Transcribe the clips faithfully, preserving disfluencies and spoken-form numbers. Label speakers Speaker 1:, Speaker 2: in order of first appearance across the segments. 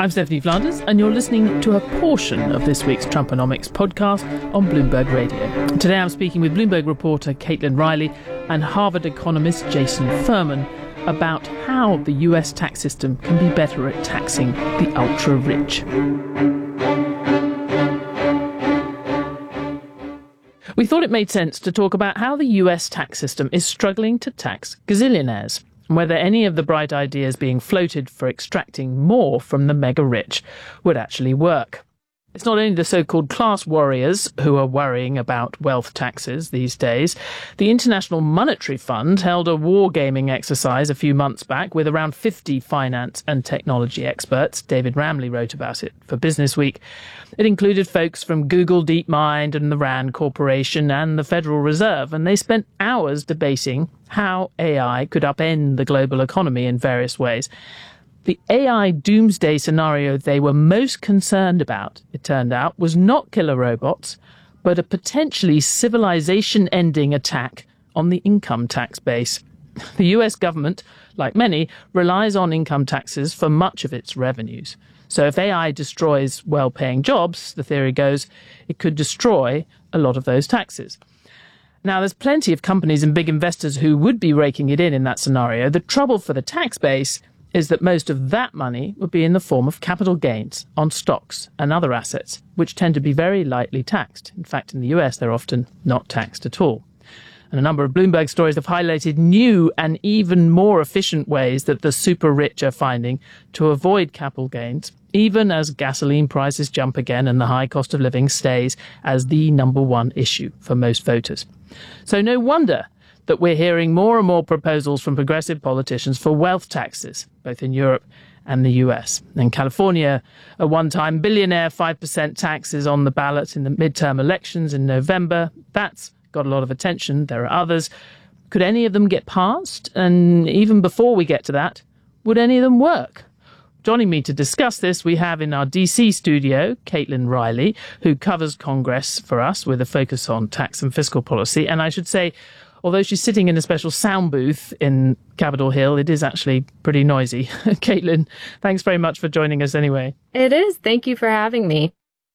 Speaker 1: I'm Stephanie Flanders, and you're listening to a portion of this week's Trumponomics podcast on Bloomberg Radio. Today I'm speaking with Bloomberg reporter Caitlin Riley and Harvard economist Jason Furman about how the U S tax system can be better at taxing the ultra-rich. We thought it made sense to talk about how the U S tax system is struggling to tax gazillionaires, and whether any of the bright ideas being floated for extracting more from the mega-rich would actually work. It's not only the so-called class warriors who are worrying about wealth taxes these days. The International Monetary Fund held a wargaming exercise a few months back with around fifty finance and technology experts. David Ramley wrote about it for Business Week. It included folks from Google, DeepMind and the RAND Corporation and the Federal Reserve, and they spent hours debating how A I could upend the global economy in various ways. The A I doomsday scenario they were most concerned about, it turned out, was not killer robots, but a potentially civilization-ending attack on the income tax base. The U S government, like many, relies on income taxes for much of its revenues. So if A I destroys well-paying jobs, the theory goes, it could destroy a lot of those taxes. Now, there's plenty of companies and big investors who would be raking it in in that scenario. The trouble for the tax base is that most of that money would be in the form of capital gains on stocks and other assets, which tend to be very lightly taxed. In fact, in the U S, they're often not taxed at all. And a number of Bloomberg stories have highlighted new and even more efficient ways that the super rich are finding to avoid capital gains, even as gasoline prices jump again and the high cost of living stays as the number one issue for most voters. So no wonder that we're hearing more and more proposals from progressive politicians for wealth taxes, both in Europe and the U S. In California, a one-time billionaire five percent tax is on the ballot in the midterm elections in November. That's got a lot of attention. There are others. Could any of them get passed? And even before we get to that, would any of them work? Joining me to discuss this, we have in our D C studio, Caitlin Riley, who covers Congress for us with a focus on tax and fiscal policy. And I should say, although she's sitting in a special sound booth in Capitol Hill, it is actually pretty noisy. Caitlin, thanks very much for joining us anyway.
Speaker 2: It is. Thank you for having me.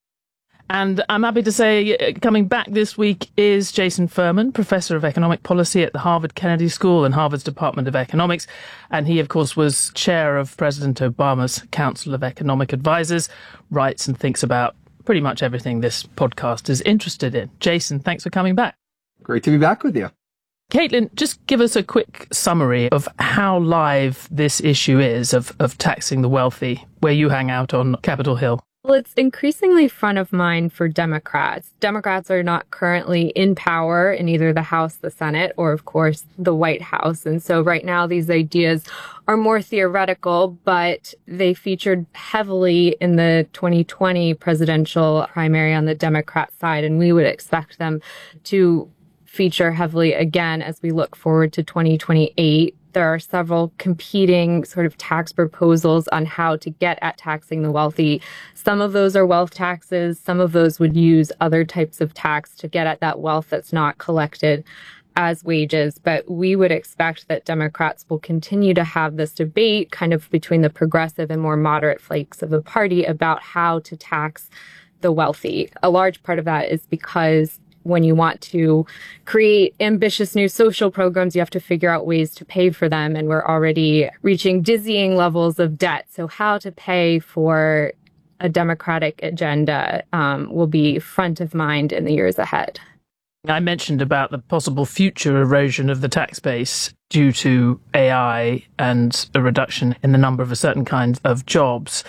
Speaker 1: And I'm happy to say, coming back this week is Jason Furman, Professor of Economic Policy at the Harvard Kennedy School and Harvard's Department of Economics. And he, of course, was chair of President Obama's Council of Economic Advisors, writes and thinks about pretty much everything this podcast is interested in. Jason, thanks for coming back.
Speaker 3: Great to be back with you.
Speaker 1: Caitlin, just give us a quick summary of how live this issue is of, of taxing the wealthy, where you hang out on Capitol Hill.
Speaker 2: Well, it's increasingly front of mind for Democrats. Democrats are not currently in power in either the House, the Senate, or, of course, the White House. And so right now these ideas are more theoretical, but they featured heavily in the twenty twenty presidential primary on the Democrat side, and we would expect them to feature heavily again as we look forward to twenty twenty-eight. There are several competing sort of tax proposals on how to get at taxing the wealthy. Some of those are wealth taxes. Some of those would use other types of tax to get at that wealth that's not collected as wages. But we would expect that Democrats will continue to have this debate kind of between the progressive and more moderate flakes of the party about how to tax the wealthy. A large part of that is because when you want to create ambitious new social programs, you have to figure out ways to pay for them. And we're already reaching dizzying levels of debt. So how to pay for a democratic agenda um, will be front of mind in the years ahead.
Speaker 1: I mentioned about the possible future erosion of the tax base due to A I and a reduction in the number of a certain kind of jobs.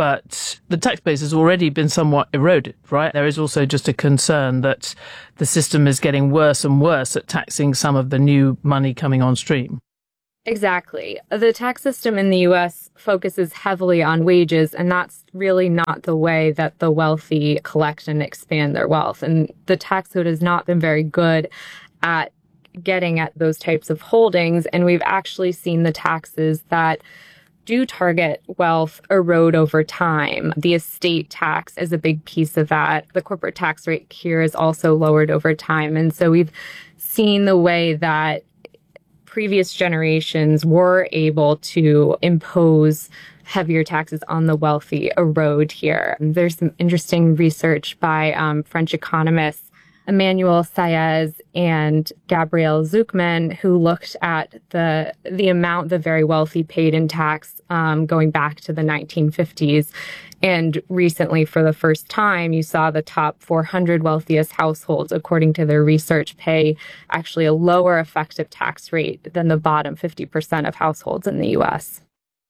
Speaker 1: But the tax base has already been somewhat eroded, right? There is also just a concern that the system is getting worse and worse at taxing some of the new money coming on stream.
Speaker 2: Exactly. The tax system in the U S focuses heavily on wages, and that's really not the way that the wealthy collect and expand their wealth. And the tax code has not been very good at getting at those types of holdings. And we've actually seen the taxes that do target wealth erode over time. The estate tax is a big piece of that. The corporate tax rate here is also lowered over time. And so we've seen the way that previous generations were able to impose heavier taxes on the wealthy erode here. There's some interesting research by um, French economists Emmanuel Saez and Gabriel Zucman, who looked at the the amount the very wealthy paid in tax um, going back to the nineteen fifties. And recently, for the first time, you saw the top four hundred wealthiest households, according to their research, pay actually a lower effective tax rate than the bottom fifty percent of households in the U S.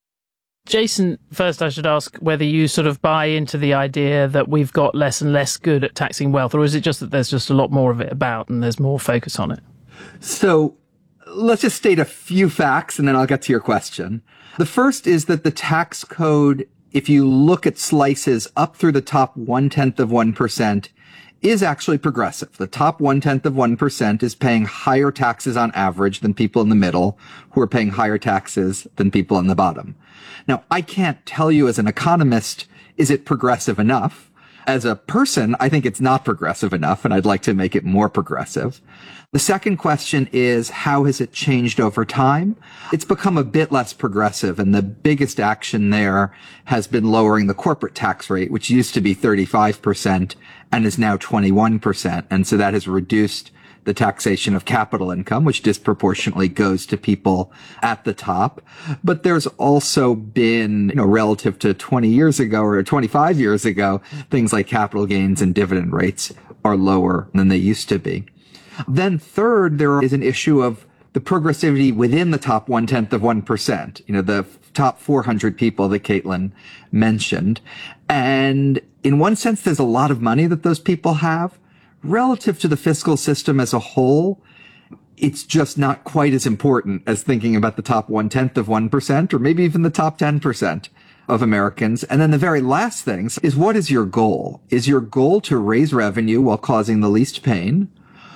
Speaker 1: Jason, first I should ask whether you sort of buy into the idea that we've got less and less good at taxing wealth, or is it just that there's just a lot more of it about and there's more focus on it?
Speaker 3: So let's just state a few facts and then I'll get to your question. The first is that the tax code, if you look at slices up through the top one-tenth of one percent, is actually progressive. The top one-tenth of one percent is paying higher taxes on average than people in the middle, who are paying higher taxes than people in the bottom. Now, I can't tell you as an economist, is it progressive enough? As a person, I think it's not progressive enough, and I'd like to make it more progressive. The second question is, how has it changed over time? It's become a bit less progressive, and the biggest action there has been lowering the corporate tax rate, which used to be thirty-five percent and is now twenty-one percent. And so that has reduced the taxation of capital income, which disproportionately goes to people at the top. But there's also been, you know, relative to twenty years ago or twenty-five years ago, things like capital gains and dividend rates are lower than they used to be. Then third, there is an issue of the progressivity within the top one-tenth of one percent, you know, the top four hundred people that Caitlin mentioned. And in one sense, there's a lot of money that those people have. Relative to the fiscal system as a whole, it's just not quite as important as thinking about the top one-tenth of one percent or maybe even the top ten percent of Americans. And then the very last thing is, what is your goal? Is your goal to raise revenue while causing the least pain?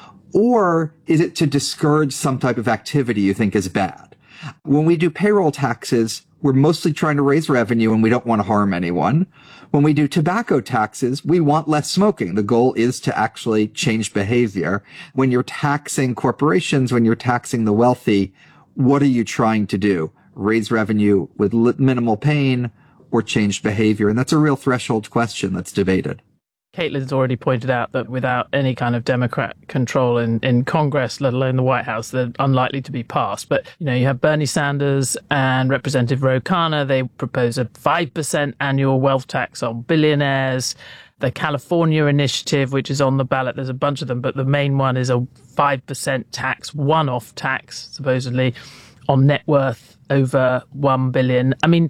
Speaker 3: Or is it to discourage some type of activity you think is bad? When we do payroll taxes, we're mostly trying to raise revenue and we don't want to harm anyone. When we do tobacco taxes, we want less smoking. The goal is to actually change behavior. When you're taxing corporations, when you're taxing the wealthy, what are you trying to do? Raise revenue with minimal pain or change behavior? And that's a real threshold question that's debated.
Speaker 1: Caitlin's already pointed out that without any kind of Democrat control in, in Congress, let alone the White House, they're unlikely to be passed. But, you know, you have Bernie Sanders and Representative Ro Khanna. They propose a five percent annual wealth tax on billionaires. The California initiative, which is on the ballot, there's a bunch of them, but the main one is a five percent tax, one-off tax, supposedly, on net worth over one billion dollars. I mean,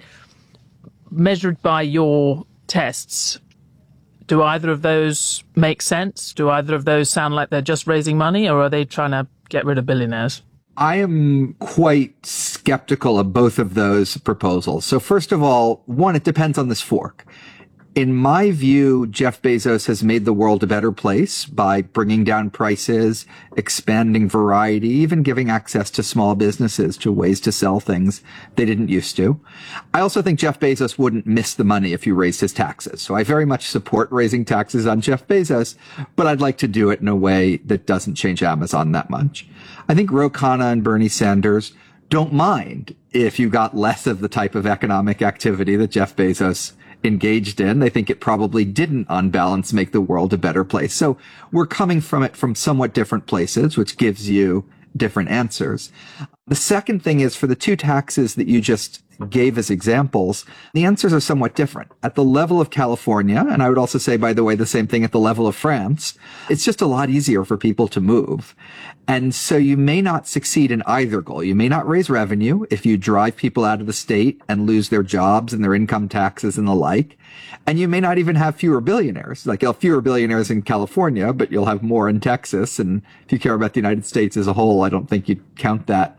Speaker 1: measured by your tests, do either of those make sense? Do either of those sound like they're just raising money, or are they trying to get rid of billionaires?
Speaker 3: I am quite skeptical of both of those proposals. So first of all, one, it depends on this fork. In my view, Jeff Bezos has made the world a better place by bringing down prices, expanding variety, even giving access to small businesses to ways to sell things they didn't used to. I also think Jeff Bezos wouldn't miss the money if you raised his taxes. So I very much support raising taxes on Jeff Bezos, but I'd like to do it in a way that doesn't change Amazon that much. I think Ro Khanna and Bernie Sanders don't mind if you got less of the type of economic activity that Jeff Bezos engaged in. They think it probably didn't, on balance, make the world a better place. So we're coming from it from somewhat different places, which gives you different answers. The second thing is, for the two taxes that you just gave as examples, the answers are somewhat different. At the level of California, and I would also say, by the way, the same thing at the level of France, it's just a lot easier for people to move. And so you may not succeed in either goal. You may not raise revenue if you drive people out of the state and lose their jobs and their income taxes and the like. And you may not even have fewer billionaires. Like, you'll have fewer billionaires in California, but you'll have more in Texas. And if you care about the United States as a whole, I don't think you'd count that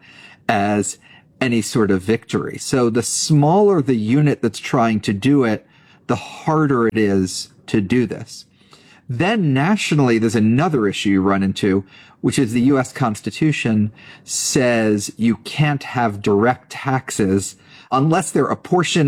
Speaker 3: as any sort of victory. So the smaller the unit that's trying to do it, the harder it is to do this. Then nationally, there's another issue you run into, which is the U S Constitution says you can't have direct taxes unless they're apportioned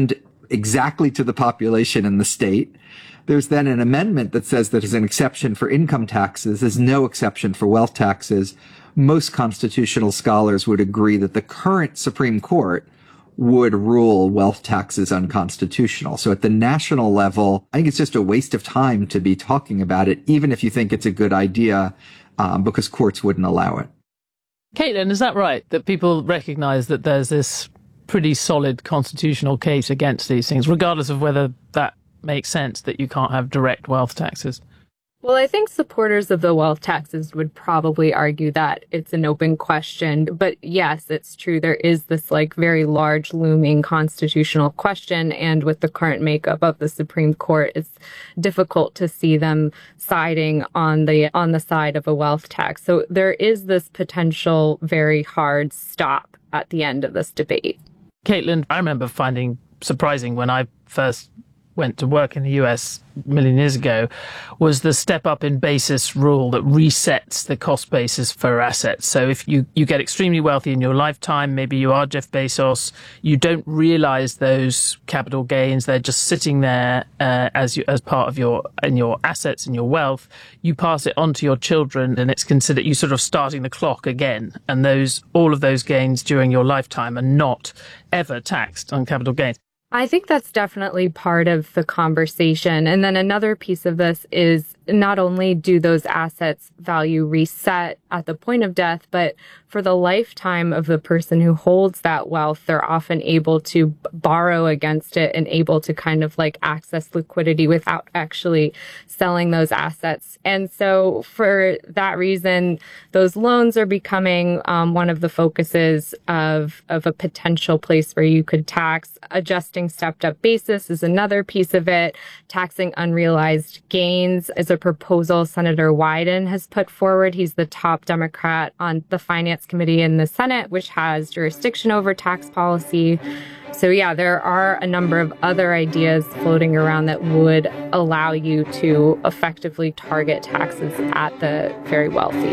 Speaker 3: exactly to the population in the state. There's then an amendment that says that there's an exception for income taxes. There's no exception for wealth taxes. Most constitutional scholars would agree that the current Supreme Court would rule wealth taxes unconstitutional. So at the national level, I think it's just a waste of time to be talking about it, even if you think it's a good idea, um, because courts wouldn't allow it.
Speaker 1: Caitlin, is that right, that people recognise that there's this pretty solid constitutional case against these things, regardless of whether that makes sense, that you can't have direct wealth taxes?
Speaker 2: Well, I think supporters of the wealth taxes would probably argue that it's an open question. But yes, it's true. There is this like very large looming constitutional question. And with the current makeup of the Supreme Court, it's difficult to see them siding on the on the side of a wealth tax. So there is this potential very hard stop at the end of this debate.
Speaker 1: Caitlin, I remember finding surprising when I first went to work in the U S a million years ago, was the step up in basis rule that resets the cost basis for assets. So if you, you get extremely wealthy in your lifetime, maybe you are Jeff Bezos, you don't realize those capital gains. They're just sitting there uh, as you, as part of your, in your assets and your wealth. You pass it on to your children and it's considered, you sort of starting the clock again. And those, all of those gains during your lifetime are not ever taxed on capital gains.
Speaker 2: I think that's definitely part of the conversation. And then another piece of this is not only do those assets value reset at the point of death, but for the lifetime of the person who holds that wealth, they're often able to borrow against it and able to kind of like access liquidity without actually selling those assets. And so for that reason, those loans are becoming um, one of the focuses of, of a potential place where you could tax. Adjusting stepped up basis is another piece of it. Taxing unrealized gains is a proposal Senator Wyden has put forward. He's the top Democrat on the Finance Committee in the Senate, which has jurisdiction over tax policy. So yeah, there are a number of other ideas floating around that would allow you to effectively target taxes at the very wealthy.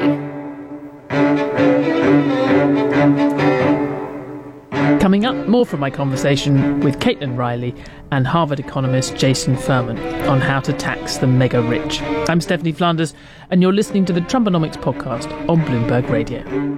Speaker 1: Coming up, more from my conversation with Caitlin Riley and Harvard economist Jason Furman on how to tax the mega rich. I'm Stephanie Flanders, and you're listening to the Trumponomics podcast on Bloomberg Radio.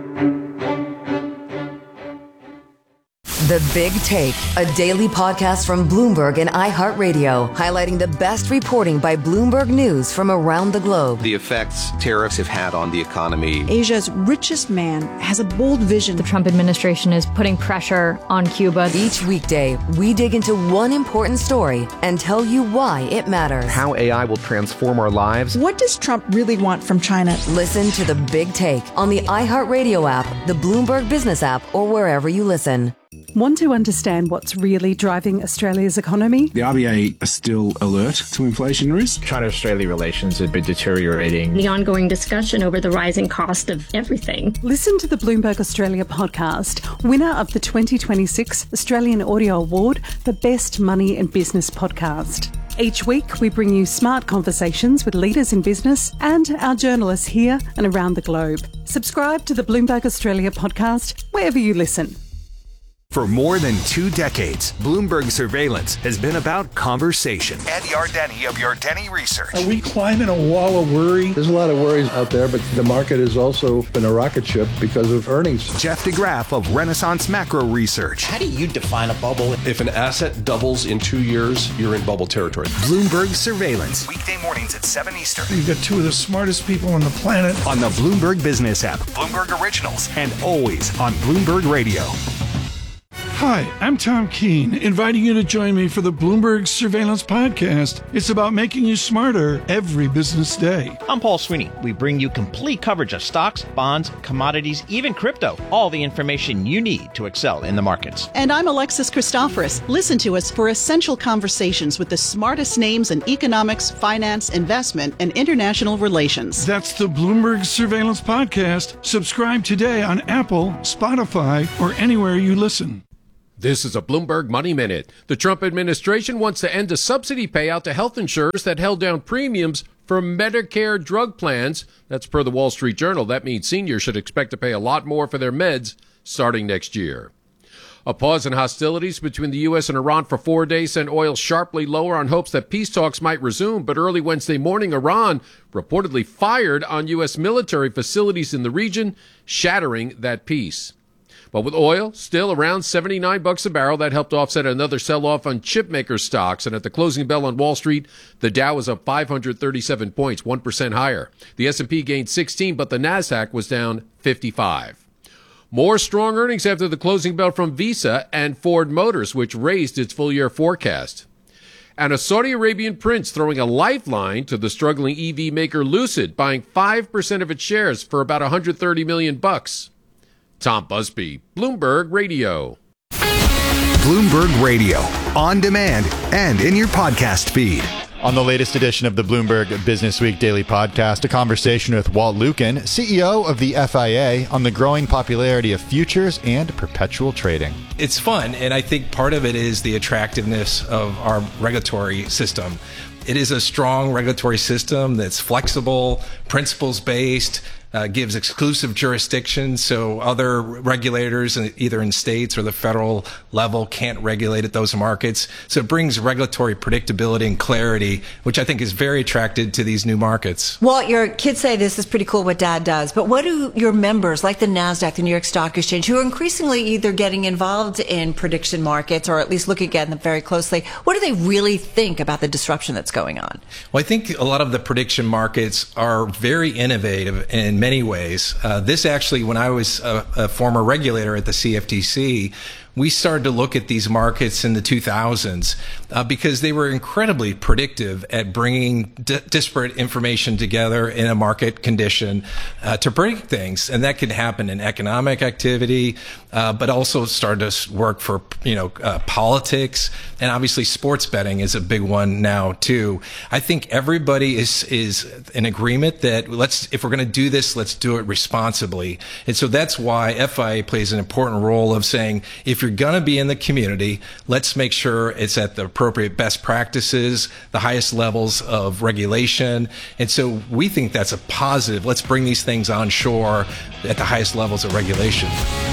Speaker 4: The Big Take, a daily podcast from Bloomberg and iHeartRadio, highlighting the best reporting by Bloomberg News from around the globe.
Speaker 5: The effects tariffs have had on the economy.
Speaker 6: Asia's richest man has a bold vision.
Speaker 7: The Trump administration is putting pressure on Cuba.
Speaker 4: Each weekday, we dig into one important story and tell you why it matters.
Speaker 5: How A I will transform our lives.
Speaker 6: What does Trump really want from China?
Speaker 4: Listen to The Big Take on the iHeartRadio app, the Bloomberg Business app, or wherever you listen.
Speaker 8: Want to understand what's really driving Australia's economy?
Speaker 9: The R B A are still alert to inflation risk.
Speaker 10: China-Australia relations have been deteriorating.
Speaker 11: The ongoing discussion over the rising cost of everything.
Speaker 8: Listen to the Bloomberg Australia podcast, winner of the twenty twenty-six Australian Audio Award for Best Money and Business Podcast. Each week, we bring you smart conversations with leaders in business and our journalists here and around the globe. Subscribe to the Bloomberg Australia podcast wherever you listen.
Speaker 12: For more than two decades, Bloomberg Surveillance has been about conversation.
Speaker 13: Ed Yardeni of Yardeni Research.
Speaker 14: Are we climbing a wall of worry?
Speaker 15: There's a lot of worries out there, but the market has also been a rocket ship because of earnings.
Speaker 12: Jeff DeGraff of Renaissance Macro Research.
Speaker 16: How do you define a bubble?
Speaker 17: If an asset doubles in two years, you're in bubble territory.
Speaker 12: Bloomberg Surveillance.
Speaker 13: Weekday mornings at seven Eastern.
Speaker 14: You've got two of the smartest people on the planet.
Speaker 12: On the Bloomberg Business app.
Speaker 13: Bloomberg Originals.
Speaker 12: And always on Bloomberg Radio.
Speaker 14: Hi, I'm Tom Keene, inviting you to join me for the Bloomberg Surveillance Podcast. It's about making you smarter every business day.
Speaker 18: I'm Paul Sweeney. We bring you complete coverage of stocks, bonds, commodities, even crypto. All the information you need to excel in the markets.
Speaker 19: And I'm Alexis Christoforous. Listen to us for essential conversations with the smartest names in economics, finance, investment, and international relations.
Speaker 14: That's the Bloomberg Surveillance Podcast. Subscribe today on Apple, Spotify, or anywhere you listen.
Speaker 20: This is a Bloomberg Money Minute. The Trump administration wants to end a subsidy payout to health insurers that held down premiums for Medicare drug plans. That's per the Wall Street Journal. That means seniors should expect to pay a lot more for their meds starting next year. A pause in hostilities between the U S and Iran for four days sent oil sharply lower on hopes that peace talks might resume. But early Wednesday morning, Iran reportedly fired on U S military facilities in the region, shattering that peace. But with oil still around seventy-nine bucks a barrel, that helped offset another sell-off on chipmaker stocks. And at the closing bell on Wall Street, the Dow was up five hundred thirty-seven points, one percent higher. The S and P gained sixteen, but the Nasdaq was down fifty-five. More strong earnings after the closing bell from Visa and Ford Motors, which raised its full-year forecast. And a Saudi Arabian prince throwing a lifeline to the struggling E V maker Lucid, buying five percent of its shares for about one hundred thirty million bucks. Tom Busby, Bloomberg Radio.
Speaker 12: Bloomberg Radio, on demand and in your podcast feed.
Speaker 16: On the latest edition of the Bloomberg Business Week Daily Podcast, a conversation with Walt Lukin, C E O of the F I A, on the growing popularity of futures and perpetual trading.
Speaker 21: It's fun, and I think part of it is the attractiveness of our regulatory system. It is a strong regulatory system that's flexible, principles-based, Uh, gives exclusive jurisdiction, so other regulators, either in states or the federal level, can't regulate at those markets. So it brings regulatory predictability and clarity, which I think is very attractive to these new markets.
Speaker 22: Walt, your kids say this is pretty cool what Dad does, but what do your members, like the NASDAQ, the New York Stock Exchange, who are increasingly either getting involved in prediction markets or at least looking at them very closely, what do they really think about the disruption that's going on?
Speaker 21: Well, I think a lot of the prediction markets are very innovative in many ways. Uh, this actually, when I was a, a former regulator at the C F T C, we started to look at these markets in the two thousands uh, because they were incredibly predictive at bringing di- disparate information together in a market condition uh, to predict things. And that could happen in economic activity, uh, but also started to work for, you know, uh, politics. And obviously sports betting is a big one now too. I think everybody is, is in agreement that let's, if we're going to do this, let's do it responsibly. And so that's why F I A plays an important role of saying, if you're going to be in the community, let's make sure it's at the appropriate best practices, the highest levels of regulation. And so we think that's a positive. Let's bring these things on shore at the highest levels of regulation.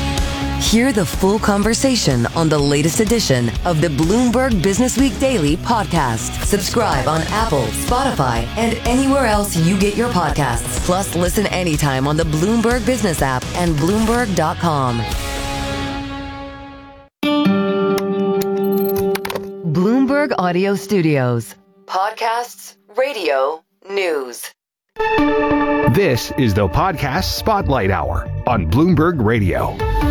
Speaker 4: Hear the full conversation on the latest edition of the Bloomberg Business Week Daily Podcast. Subscribe on Apple, Spotify, and anywhere else you get your podcasts. Plus, listen anytime on the Bloomberg Business app and Bloomberg dot com. Bloomberg Audio Studios. Podcasts, radio, news.
Speaker 12: This is the Podcast Spotlight Hour on Bloomberg Radio.